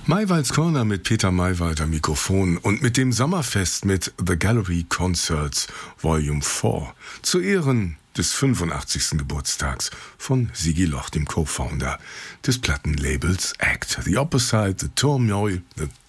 Maywalds Corner mit Peter Maywald am Mikrofon und mit dem Sommerfest mit The Gallery Concerts Volume 4 zu Ehren des 85. Geburtstags von Sigi Loch, dem Co-Founder des Plattenlabels ACT. The Opposite, The Turmoil,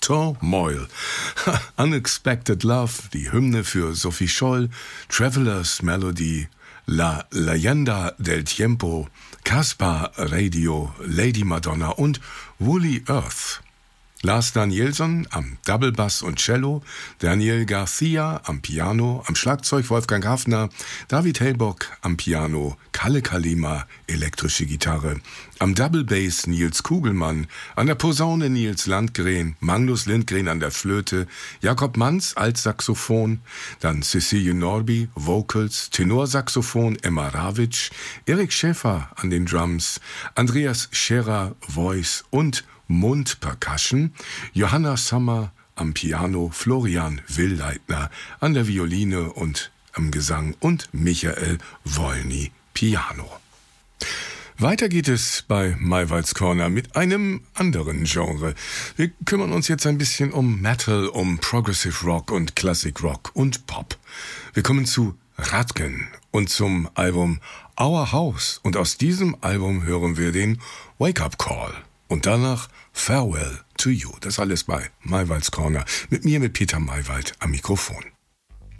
Unexpected Love, die Hymne für Sophie Scholl, Traveler's Melody, La Leyenda del Tiempo, Caspar Radio, Lady Madonna und Woolly Earth. Lars Danielsson am Double Bass und Cello, Daniel Garcia am Piano, am Schlagzeug Wolfgang Hafner, David Hellbock am Piano, Kalle Kalima elektrische Gitarre, am Double Bass Nils Kugelmann, an der Posaune Nils Landgren, Magnus Lindgren an der Flöte, Jakob Manz Altsaxophon, dann Cecilie Norby Vocals, Tenorsaxophon Emma Ravitsch, Erik Schäfer an den Drums, Andreas Scherer Voice und Mundpercussion, Johanna Sommer am Piano, Florian Willleitner an der Violine und am Gesang und Michael Wolny Piano. Weiter geht es bei Maywalds Corner mit einem anderen Genre. Wir kümmern uns jetzt ein bisschen um Metal, um Progressive Rock und Classic Rock und Pop. Wir kommen zu Radgen und zum Album Our House und aus diesem Album hören wir den Wake Up Call. Und danach Farewell to You. Das alles bei Maywalds Corner. Mit mir, mit Peter Maywald am Mikrofon.